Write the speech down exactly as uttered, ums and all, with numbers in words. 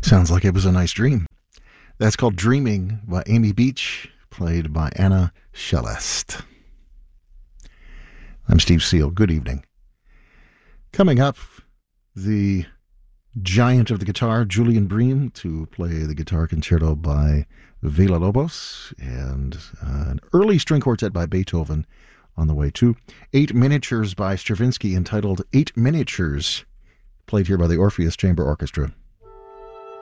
Sounds like it was a nice dream. That's called Dreaming by Amy Beach, played by Anna Shelest. I'm Steve Seal. Good evening. Coming up, the giant of the guitar, Julian Bream, to play the guitar concerto by Villa-Lobos, and uh, an early string quartet by Beethoven on the way too. Eight miniatures by Stravinsky entitled Eight Miniatures, played here by the Orpheus Chamber Orchestra.